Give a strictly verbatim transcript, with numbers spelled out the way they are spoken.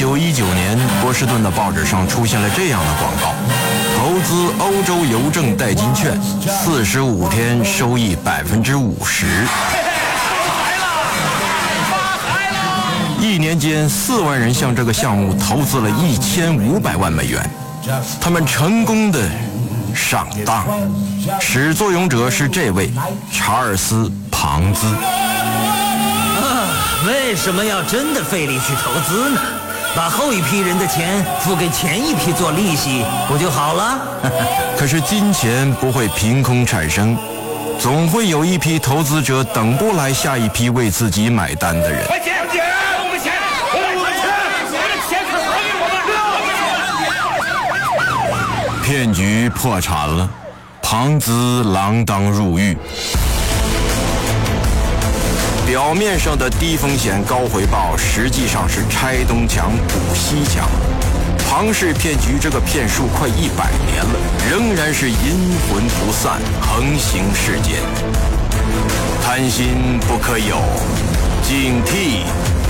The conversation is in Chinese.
九一九年，波士顿的报纸上出现了这样的广告：投资欧洲邮政代金券，四十五天收益百分之五十。一年间，四万人向这个项目投资了一千五百万美元，他们成功的上当。始作俑者是这位查尔斯·庞兹。 啊，为什么要真的费力去投资呢？把后一批人的钱付给前一批做利息，不就好了？ 可是金钱不会凭空产生，总会有一批投资者等不来下一批为自己买单的人。 快钱！快钱！我们钱！我们钱！我们钱可还给我们！ 骗局破产了，庞兹锒铛入狱。表面上的低风险高回报，实际上是拆东墙补西墙。庞氏骗局这个骗术快一百年了，仍然是阴魂不散，横行世间。贪心不可有，警惕